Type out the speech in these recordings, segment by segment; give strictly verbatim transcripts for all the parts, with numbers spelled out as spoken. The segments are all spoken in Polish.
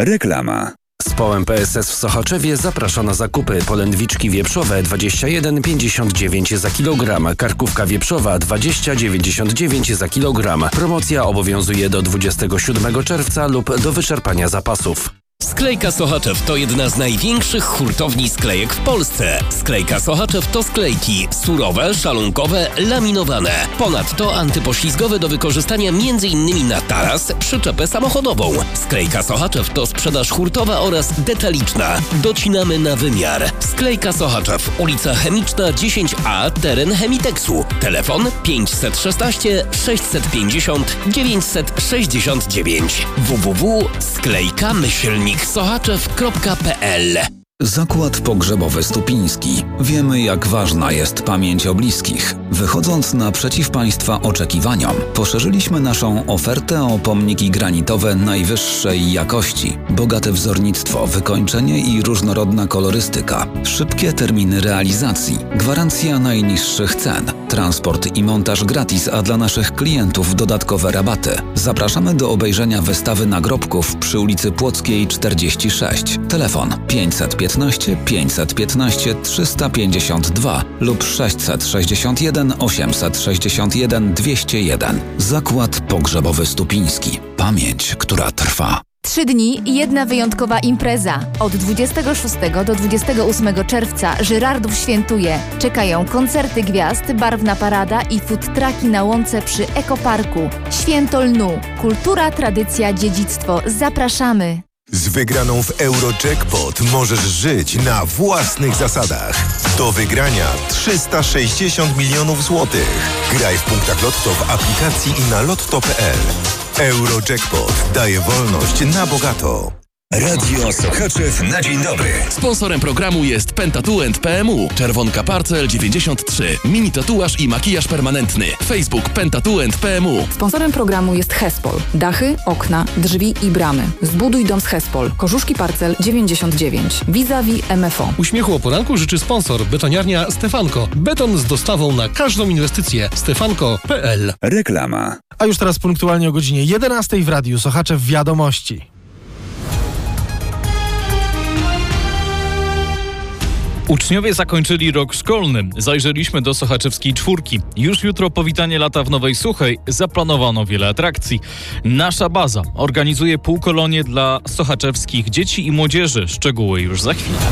Reklama. Zespołem P S S w Sochaczewie zaprasza na zakupy. Polędwiczki wieprzowe dwadzieścia jeden pięćdziesiąt dziewięć za kilogram, karkówka wieprzowa dwadzieścia dziewięćdziesiąt dziewięć za kilogram. Promocja obowiązuje do dwudziestego siódmego czerwca lub do wyczerpania zapasów. Sklejka Sochaczew to jedna z największych hurtowni sklejek w Polsce. Sklejka Sochaczew to sklejki surowe, szalunkowe, laminowane. Ponadto antypoślizgowe do wykorzystania m.in. na taras, przyczepę samochodową. Sklejka Sochaczew to sprzedaż hurtowa oraz detaliczna. Docinamy na wymiar. Sklejka Sochaczew, ulica Chemiczna dziesięć A, teren Chemiteksu. Telefon pięćset szesnaście sześćset pięćdziesiąt dziewięćset sześćdziesiąt dziewięć. w w w kropka sklejka myślnik sochaczew kropka p l. Zakład Pogrzebowy Stupiński. Wiemy, jak ważna jest pamięć o bliskich. Wychodząc naprzeciw Państwa oczekiwaniom, poszerzyliśmy naszą ofertę o pomniki granitowe najwyższej jakości. Bogate wzornictwo, wykończenie i różnorodna kolorystyka. Szybkie terminy realizacji. Gwarancja najniższych cen. Transport i montaż gratis, a dla naszych klientów dodatkowe rabaty. Zapraszamy do obejrzenia wystawy nagrobków przy ulicy Płockiej czterdzieści sześć. Telefon pięćset piętnaście pięćset piętnaście trzysta pięćdziesiąt dwa lub sześćset sześćdziesiąt jeden osiemset sześćdziesiąt jeden dwieście jeden. Zakład Pogrzebowy Stupiński. Pamięć, która trwa. Trzy dni i jedna wyjątkowa impreza. Od dwudziestego szóstego do dwudziestego ósmego czerwca Żyrardów świętuje. Czekają koncerty gwiazd, barwna parada i food trucki na łące przy Ekoparku. Święto lnu. Kultura, tradycja, dziedzictwo. Zapraszamy! Z wygraną w Eurojackpot możesz żyć na własnych zasadach. Do wygrania trzysta sześćdziesiąt milionów złotych. Graj w punktach Lotto w aplikacji i na lotto kropka p l. Eurojackpot daje wolność na bogato. Radio Sochaczew na dzień dobry. Sponsorem programu jest Pentatuent P M U, Czerwonka Parcel dziewięćdziesiąt trzy, mini tatuaż i makijaż permanentny. Facebook Pentatuent P M U. Sponsorem programu jest Hespol. Dachy, okna, drzwi i bramy. Zbuduj dom z Hespol. Korzuszki Parcel dziewięćdziesiąt dziewięć. Vis-a-vis M F O. Uśmiechu o poranku życzy sponsor betoniarnia Stefanko. Beton z dostawą na każdą inwestycję. stefanko kropka p l. Reklama. A już teraz punktualnie o godzinie jedenastej w Radiu Sochaczew Wiadomości. Uczniowie zakończyli rok szkolny. Zajrzeliśmy do sochaczewskiej czwórki. Już jutro powitanie lata w Nowej Suchej. Zaplanowano wiele atrakcji. Nasza baza organizuje półkolonie dla sochaczewskich dzieci i młodzieży. Szczegóły już za chwilę.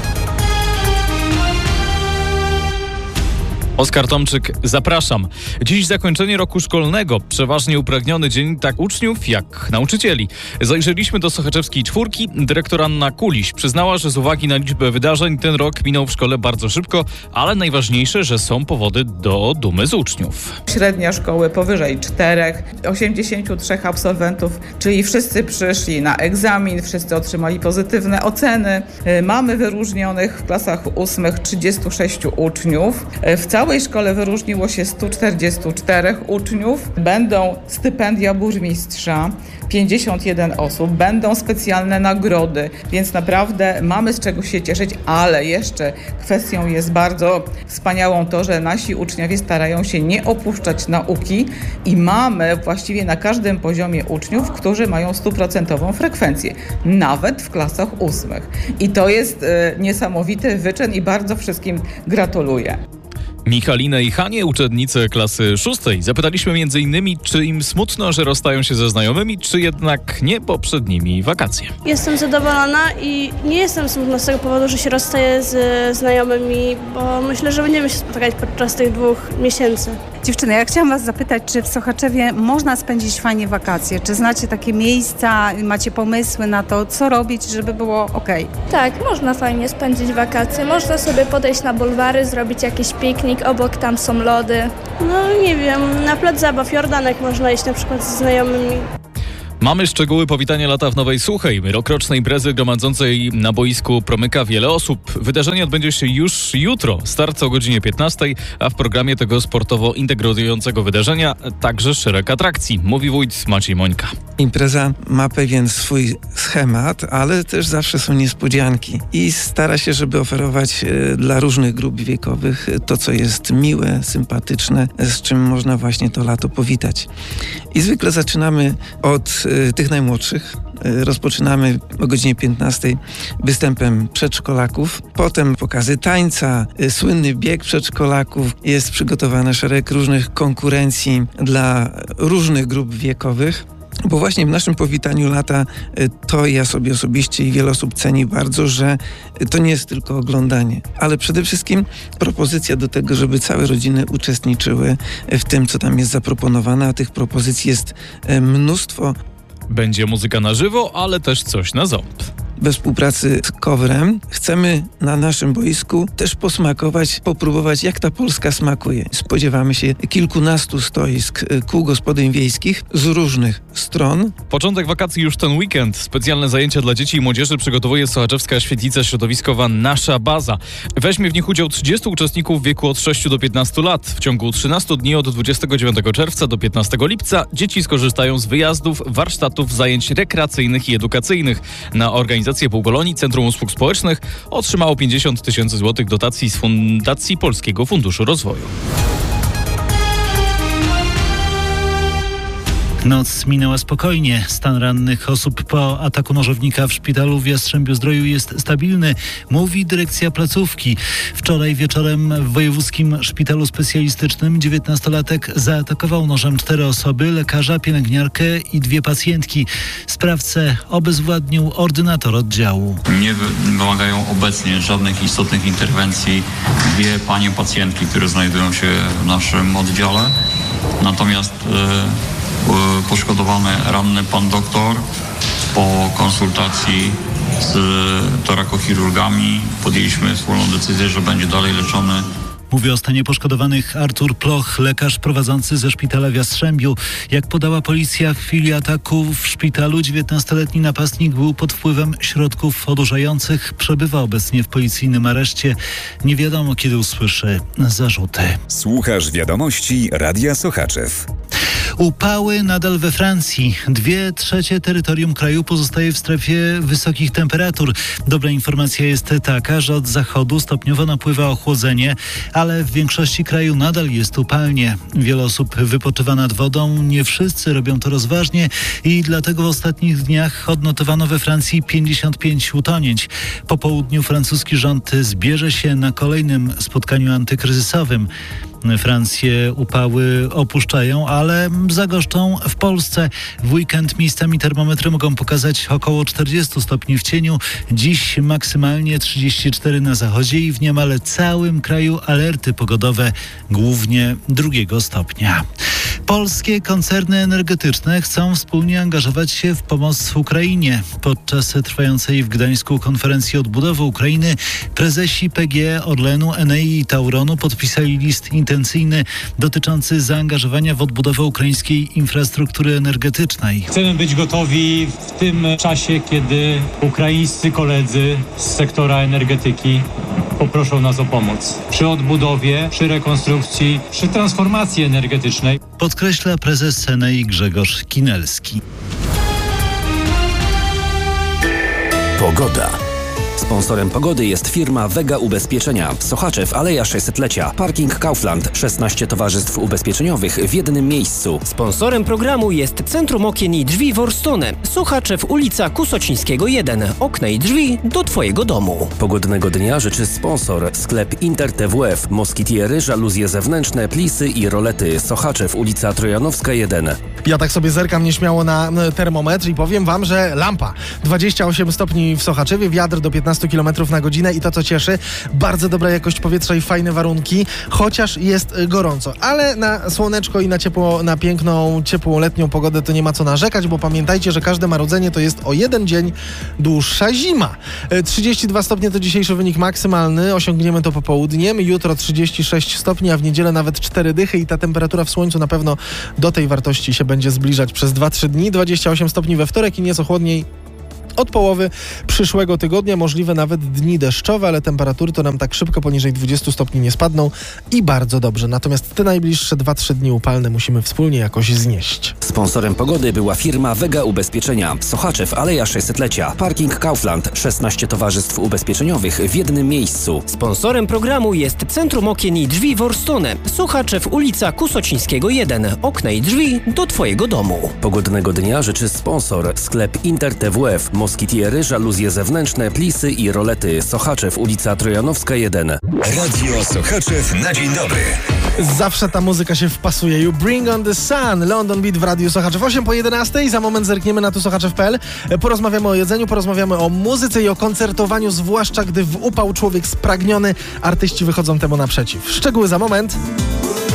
Oskar Tomczyk, zapraszam. Dziś zakończenie roku szkolnego. Przeważnie upragniony dzień tak uczniów jak nauczycieli. Zajrzeliśmy do sochaczewskiej czwórki. Dyrektor Anna Kuliś przyznała, że z uwagi na liczbę wydarzeń ten rok minął w szkole bardzo szybko, ale najważniejsze, że są powody do dumy z uczniów. Średnia szkoły powyżej czterech, osiemdziesięciu trzech absolwentów, czyli wszyscy przyszli na egzamin, wszyscy otrzymali pozytywne oceny. Mamy wyróżnionych w klasach ósmych trzydziestu sześciu uczniów. W całej W całej szkole wyróżniło się stu czterdziestu czterech uczniów. Będą stypendia burmistrza, pięćdziesiąt jeden osób, będą specjalne nagrody, więc naprawdę mamy z czego się cieszyć, ale jeszcze kwestią jest bardzo wspaniałą to, że nasi uczniowie starają się nie opuszczać nauki i mamy właściwie na każdym poziomie uczniów, którzy mają stuprocentową frekwencję, nawet w klasach ósmych. I to jest e, niesamowity wyczyn i bardzo wszystkim gratuluję. Michalinę i Hanie, uczennice klasy szóstej, zapytaliśmy między innymi, czy im smutno, że rozstają się ze znajomymi, czy jednak nie, bo przed nimi wakacje. Jestem zadowolona i nie jestem smutna z tego powodu, że się rozstaję z znajomymi, bo myślę, że będziemy się spotykać podczas tych dwóch miesięcy. Dziewczyny, ja chciałam was zapytać, czy w Sochaczewie można spędzić fajnie wakacje? Czy znacie takie miejsca, macie pomysły na to, co robić, żeby było okej? Tak, można fajnie spędzić wakacje. Można sobie podejść na bulwary, zrobić jakiś piknik, obok tam są lody. No nie wiem, na plac zabaw Jordanek można iść na przykład ze znajomymi. Mamy szczegóły powitania lata w Nowej Suchej, rokrocznej imprezy gromadzącej na boisku promyka wiele osób. Wydarzenie odbędzie się już jutro, start o godzinie piętnastej, a w programie tego sportowo integrującego wydarzenia także szereg atrakcji, mówi wójt Maciej Mońka. Impreza ma pewien swój schemat, ale też zawsze są niespodzianki i stara się, żeby oferować dla różnych grup wiekowych to, co jest miłe, sympatyczne, z czym można właśnie to lato powitać. I zwykle zaczynamy od tych najmłodszych. Rozpoczynamy o godzinie piętnastej występem przedszkolaków, potem pokazy tańca, słynny bieg przedszkolaków, jest przygotowane szereg różnych konkurencji dla różnych grup wiekowych. Bo właśnie w naszym powitaniu lata to ja sobie osobiście i wiele osób ceni bardzo, że to nie jest tylko oglądanie, ale przede wszystkim propozycja do tego, żeby całe rodziny uczestniczyły w tym, co tam jest zaproponowane, a tych propozycji jest mnóstwo. Będzie muzyka na żywo, ale też coś na ząb. We współpracy z Kowrem chcemy na naszym boisku też posmakować, popróbować, jak ta Polska smakuje. Spodziewamy się kilkunastu stoisk kół gospodyń wiejskich z różnych stron. Początek wakacji już ten weekend. Specjalne zajęcia dla dzieci i młodzieży przygotowuje Sochaczewska Świetlica Środowiskowa Nasza Baza. Weźmie w nich udział trzydziestu uczestników w wieku od sześciu do piętnastu lat. W ciągu trzynastu dni od dwudziestego dziewiątego czerwca do piętnastego lipca dzieci skorzystają z wyjazdów, warsztatów, zajęć rekreacyjnych i edukacyjnych. Na organizację Półkolonii Centrum Usług Społecznych otrzymało pięćdziesiąt tysięcy złotych dotacji z Fundacji Polskiego Funduszu Rozwoju. Noc minęła spokojnie. Stan rannych osób po ataku nożownika w szpitalu w Jastrzębiu-Zdroju jest stabilny, mówi dyrekcja placówki. Wczoraj wieczorem w Wojewódzkim Szpitalu Specjalistycznym dziewiętnastolatek zaatakował nożem cztery osoby, lekarza, pielęgniarkę i dwie pacjentki. Sprawcę obezwładnił ordynator oddziału. Nie wymagają obecnie żadnych istotnych interwencji dwie panie pacjentki, które znajdują się w naszym oddziale. Natomiast e, poszkodowany ranny pan doktor po konsultacji z torakochirurgami podjęliśmy wspólną decyzję, że będzie dalej leczony. Mówi o stanie poszkodowanych Artur Ploch, lekarz prowadzący ze szpitala w Jastrzębiu. Jak podała policja, w chwili ataku w szpitalu dziewiętnastoletni napastnik był pod wpływem środków odurzających. Przebywa obecnie w policyjnym areszcie. Nie wiadomo, kiedy usłyszy zarzuty. Słuchasz wiadomości Radia Sochaczew. Upały nadal we Francji. Dwie trzecie terytorium kraju pozostaje w strefie wysokich temperatur. Dobra informacja jest taka, że od zachodu stopniowo napływa ochłodzenie, ale w większości kraju nadal jest upalnie. Wiele osób wypoczywa nad wodą, nie wszyscy robią to rozważnie i dlatego w ostatnich dniach odnotowano we Francji pięćdziesiąt pięć utonięć. Po południu francuski rząd zbierze się na kolejnym spotkaniu antykryzysowym. Francję upały opuszczają, ale zagoszczą w Polsce. W weekend miejscami termometry mogą pokazać około czterdzieści stopni w cieniu. Dziś maksymalnie trzydzieści cztery na zachodzie i w niemal całym kraju alerty pogodowe, głównie drugiego stopnia. Polskie koncerny energetyczne chcą wspólnie angażować się w pomoc w Ukrainie. Podczas trwającej w Gdańsku konferencji odbudowy Ukrainy prezesi P G E, Orlenu, Enei i Tauronu podpisali list intencyjny dotyczący zaangażowania w odbudowę ukraińskiej infrastruktury energetycznej. Chcemy być gotowi w tym czasie, kiedy ukraińscy koledzy z sektora energetyki poproszą nas o pomoc przy odbudowie, przy rekonstrukcji, przy transformacji energetycznej. Podkreśla prezes Enei Grzegorz Kinelski. Pogoda. Sponsorem pogody jest firma Vega Ubezpieczenia. Sochaczew, Aleja sześćsetlecia. Parking Kaufland. szesnaście towarzystw ubezpieczeniowych w jednym miejscu. Sponsorem programu jest Centrum Okien i Drzwi Worstone. Sochaczew, ulica Kusocińskiego jeden. Okna i drzwi do Twojego domu. Pogodnego dnia życzy sponsor. Sklep Inter T W F. Moskitiery, żaluzje zewnętrzne, plisy i rolety. Sochaczew, ulica Trojanowska jeden. Ja tak sobie zerkam nieśmiało na termometr i powiem wam, że lampa. dwadzieścia osiem stopni w Sochaczewie, wiatr do piętnastu kilometrów na godzinę i to, co cieszy, bardzo dobra jakość powietrza i fajne warunki, chociaż jest gorąco. Ale na słoneczko i na ciepło, na piękną, ciepłą letnią pogodę to nie ma co narzekać, bo pamiętajcie, że każde marudzenie to jest o jeden dzień dłuższa zima. trzydzieści dwa stopnie to dzisiejszy wynik maksymalny, osiągniemy to popołudniem, jutro trzydzieści sześć stopni, a w niedzielę nawet cztery dychy i ta temperatura w słońcu na pewno do tej wartości się będzie zbliżać przez dwa trzy dni, dwadzieścia osiem stopni we wtorek i nieco chłodniej od połowy przyszłego tygodnia. Możliwe nawet dni deszczowe, ale temperatury to nam tak szybko poniżej dwudziestu stopni nie spadną i bardzo dobrze. Natomiast te najbliższe dwa trzy dni upalne musimy wspólnie jakoś znieść. Sponsorem pogody była firma Vega Ubezpieczenia. Sochaczew, Aleja sześćsetlecia. Parking Kaufland. szesnaście towarzystw ubezpieczeniowych w jednym miejscu. Sponsorem programu jest Centrum Okien i Drzwi Worstone. Sochaczew, ulica Kusocińskiego jeden. Okna i drzwi do Twojego domu. Pogodnego dnia życzy sponsor. Sklep Inter T W F. Moskitiery, żaluzje zewnętrzne, plisy i rolety. Sochaczew, ulica Trojanowska jeden. Radio Sochaczew na dzień dobry. Zawsze ta muzyka się wpasuje. You bring on the sun. London Beat w Radiu Sochaczew. osiem po jedenastej. Za moment zerkniemy na tu sochaczew kropka p l. Porozmawiamy o jedzeniu, porozmawiamy o muzyce i o koncertowaniu, zwłaszcza gdy w upał człowiek spragniony. Artyści wychodzą temu naprzeciw. Szczegóły za moment.